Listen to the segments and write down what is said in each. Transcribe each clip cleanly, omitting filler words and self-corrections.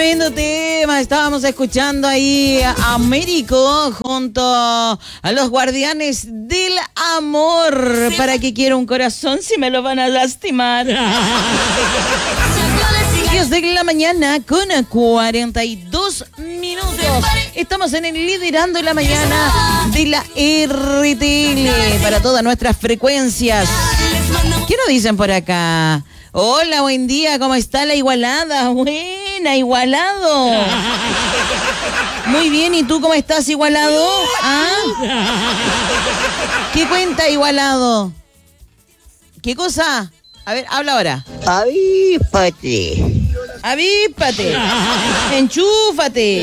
Tremendo tema. Estábamos escuchando ahí a Américo junto a los Guardianes del Amor. ¿Para qué quiero un corazón si me lo van a lastimar? 10 de la mañana con 42 minutos. Estamos en el Liderando la Mañana de la RTL para todas nuestras frecuencias. ¿Qué nos dicen por acá? Hola, buen día, ¿cómo está la Igualada? Buena, Igualado. Muy bien, ¿y tú cómo estás, Igualado? ¿Ah? ¿Qué cuenta, Igualado? ¿Qué cosa? A ver, habla ahora. Avíspate. Avíspate. Enchúfate.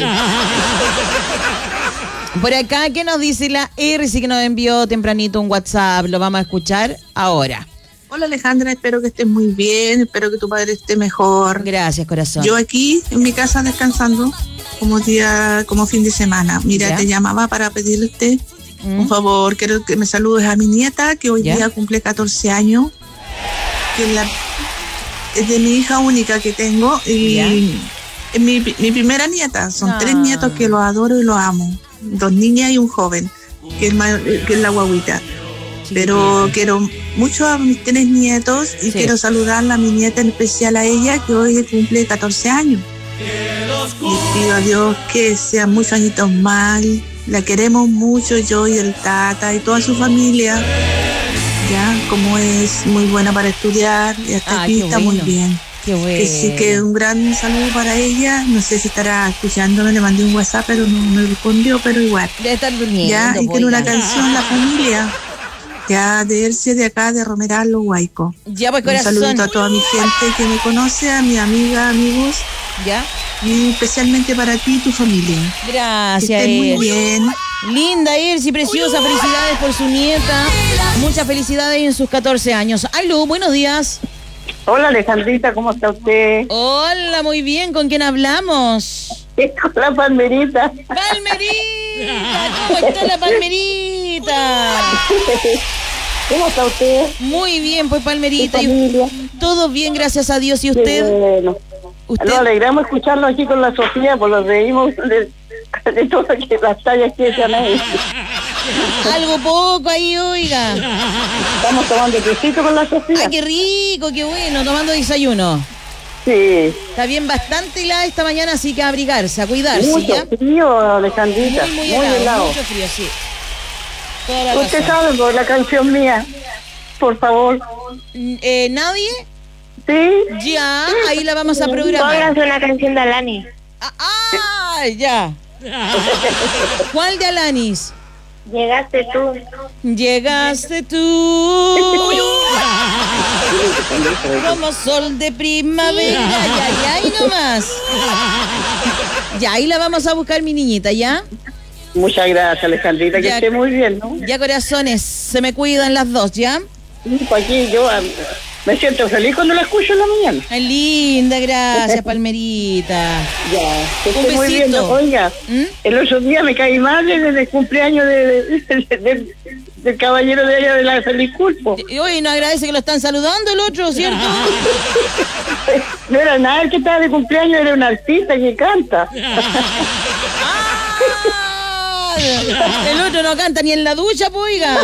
Por acá, ¿qué nos dice la RC que nos envió tempranito un WhatsApp? Lo vamos a escuchar ahora. Hola Alejandra, espero que estés muy bien, espero que tu padre esté mejor. Gracias, corazón. Yo aquí en mi casa descansando como fin de semana. Mira, ¿ya? Te llamaba para pedirte un favor, quiero que me saludes a mi nieta que hoy día cumple 14 años, que es de mi hija única que tengo y es mi primera nieta. Son 3 nietos que los adoro y los amo, 2 niñas y un joven, que es la guaguita. Pero quiero mucho a mis 3 nietos y quiero saludarla a mi nieta, en especial a ella, que hoy cumple 14 años. Y pido a Dios que sean muchos añitos más. La queremos mucho, yo y el Tata y toda su familia. Ya, como es muy buena para estudiar y hasta aquí está muy bien. Qué bueno. Que sí, que un gran saludo para ella. No sé si estará escuchándome, le mandé un WhatsApp, pero no me respondió, pero igual. Debe estar durmiendo. Ya, y quiero una canción, La Familia. Ya, de Elsie de acá, de Romeral, Los Huaycos. Ya, pues, corazón. Un saludito a toda mi gente que me conoce, a mi amiga, amigos. Ya. Y especialmente para ti y tu familia. Gracias, que muy bien. Linda Elsie, preciosa, felicidades por su nieta. Muchas felicidades en sus 14 años. Aló, buenos días. Hola Alejandrita, ¿cómo está usted? Hola, muy bien, ¿con quién hablamos? Con la Palmerita. ¡Palmerita! ¿Cómo está la Palmerita? ¿Cómo está usted? Muy bien, pues Palmerita. ¿Y familia? Todo bien, gracias a Dios. ¿Y usted? Bueno. ¿Usted? Nos alegramos escucharlo aquí con la Sofía, pues nos reímos de todas las tallas que echan ahí. Algo poco ahí, oiga. Estamos tomando tecito con la Sofía. ¡Ay, qué rico, qué bueno! Tomando desayuno. Sí. Está bien, bastante helada esta mañana, así que a abrigarse, a cuidarse. Mucho frío, Alejandrita. Muy helado. Mucho frío, sí. Usted sabe por la canción mía, por favor. ¿Nadie? Sí. Ya, ahí la vamos a programar. Pónganse una canción de Alanis. Ya. ¿Cuál de Alanis? Llegaste tú. Llegaste tú como sol de primavera. Ya, ahí nomás. Ya, ahí la vamos a buscar, mi niñita, ¿ya? Muchas gracias, Alejandrita, que esté muy bien, ¿no? Ya, corazones, se me cuidan las dos, ¿ya? Pues aquí yo me siento feliz cuando la escucho en la mañana. Ay, linda, gracias, Palmerita. Ya, que Un esté muy bien. besito. Oiga, el otro día me caí mal desde el cumpleaños del caballero de allá de la Feliz Culpo. Y hoy no agradece que lo están saludando el otro, ¿cierto? No era nada el que estaba de cumpleaños, era un artista que canta. El otro no canta ni en la ducha, pues, oiga.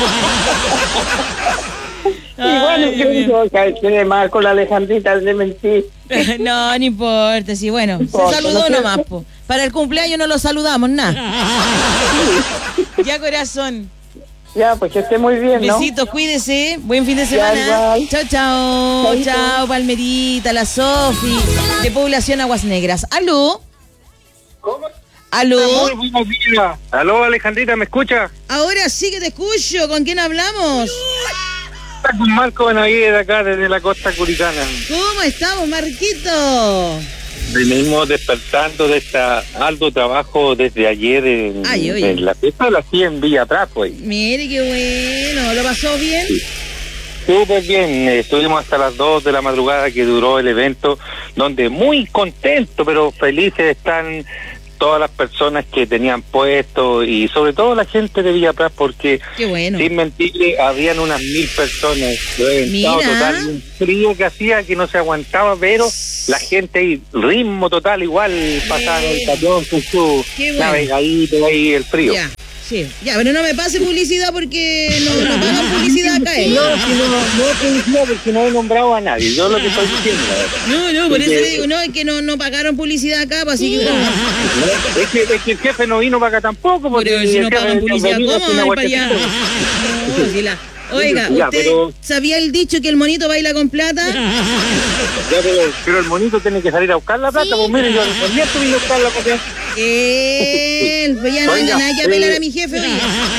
Y bueno, yo digo que mal con la Alejandrita de mentir. No importa, sí, bueno, importa, se saludó no nomás, po. Para el cumpleaños no lo saludamos, nada. Ya, corazón. Ya, pues que esté muy bien, ¿no? Besitos, cuídese, buen fin de semana. igual. Chao, chao. Chaito. Chao, Palmerita, la Sofi, de Población Aguas Negras. ¿Aló? ¿Cómo? ¿Aló? Muy buenos días. Aló, Alejandrita, ¿me escucha? Ahora sí que te escucho. ¿Con quién hablamos? Está con Marco Benavides acá desde la costa curicana. ¿Cómo estamos, Marquito? Venimos despertando de esta alto trabajo desde ayer en la fiesta de la 100 Villa atrás, pues. Mire, qué bueno. ¿Lo pasó bien? Sí. Súper bien, estuvimos hasta las 2 de la madrugada que duró el evento, donde muy contentos pero felices están todas las personas que tenían puestos y sobre todo la gente de Villa Prat, porque qué bueno. Sin mentirle, habían unas 1000 personas. Total, un frío que hacía que no se aguantaba, pero la gente ahí, ritmo total, igual pasaban el camión con su navegadito ahí, el frío. Ya. Sí, ya, pero no me pase publicidad porque no pagan publicidad acá, ¿eh? No publicidad porque no he nombrado a nadie, yo lo que estoy diciendo. No, por eso le digo, no, es que no pagaron publicidad acá, pues así que... Es que el jefe no vino para acá tampoco, porque pero si no pagan publicidad, ¿cómo van para allá? No, si oiga, ¿usted sabía el dicho que el monito baila con plata? Ya, pero el monito tiene que salir a buscar la plata, pues mire, yo también tuve que buscar la plata. Pues ya no hay nada que apelar a mi jefe, oye.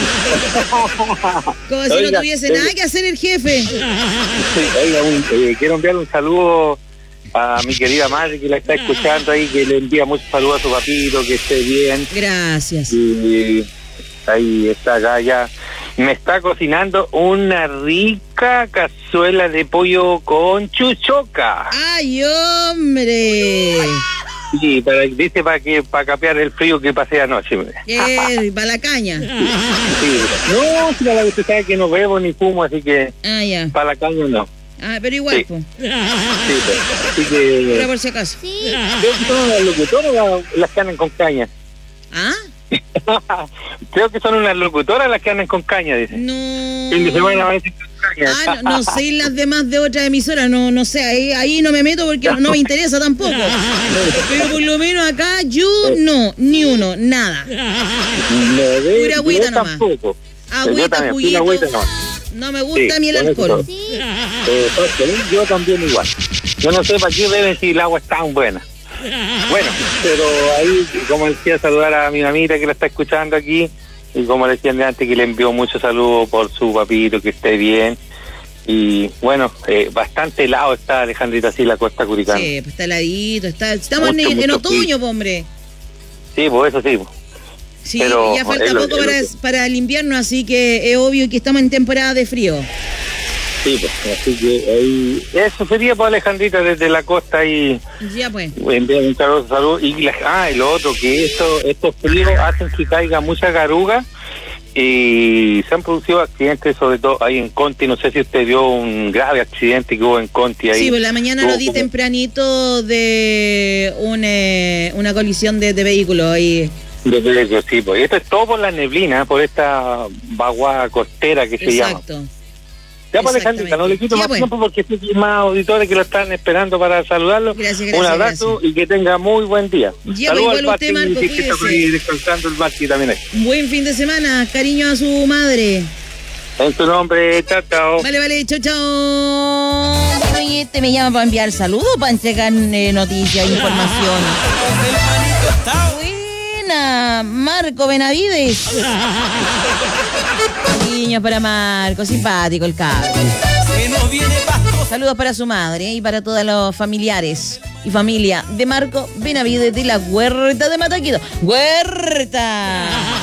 Como si no tuviese nada que hacer el jefe. Sí, oiga, quiero enviarle un saludo a mi querida madre que la está escuchando ahí, que le envía muchos saludos a su papito, que esté bien. Gracias. Y ahí está acá ya. Me está cocinando una rica cazuela de pollo con chuchoca. ¡Ay, hombre! Sí, dice para capear el frío que pasé anoche. Para la caña. Sí. No, si la usted sabe que no bebo ni fumo, así que ya. Para la caña no. Pero igual, pues. Sí, así que... Pero por si acaso. Sí. Creo que son las locutoras las que andan con caña. ¿Ah? Creo que son unas locutoras las que andan con caña, dice. No. Fin de semana con caña. No sé las demás de otras emisoras, no sé, ahí no me meto porque no me interesa tampoco. Pero por lo menos acá yo no, ni uno, nada. Pura agüita nomás. Tampoco. Agüita, juguito. No me gusta ni el alcohol. Yo también igual. Yo no sé para qué beben si el agua es tan buena. Bueno, pero ahí, como decía, saludar a mi mamita que la está escuchando aquí, y como le decía antes, que le envió muchos saludos por su papito, que esté bien. Y bueno, bastante helado está, Alejandrita, así la costa curicana. Sí, pues está heladito, estamos en otoño, po, hombre. Sí, pues eso sí. Sí, pero ya falta poco para el invierno, así que es obvio que estamos en temporada de frío. Sí, pues, así que ahí, eso sería para Alejandrita desde la costa y ya pues. Enviar un saludo. Y lo otro, que estos fríos hacen que caiga mucha garuga y se han producido accidentes, sobre todo ahí en Conti. No sé si usted vio un grave accidente que hubo en Conti ahí. Sí, pues la mañana lo di tempranito de una colisión de vehículos ahí. Sí, pues esto es todo por la neblina, por esta vaguada costera que se llama. Exacto. Ya, pues, Alejandrita, no le quito más tiempo porque estoy más auditores que lo están esperando para saludarlo. Gracias, un abrazo y que tenga muy buen día. Saludos al Basti, Marco, que está ahí descansando el Basti también ahí. Buen fin de semana, cariño a su madre. En tu nombre, chao. Vale, chao. Oye, este me llama para enviar saludos, para entregar noticias, información. Buena, Marco Benavides. Niños para Marco, simpático el cabrón. Saludos para su madre y para todos los familiares y familia de Marco Benavides de la Huerta de Mataquito. ¡Huerta!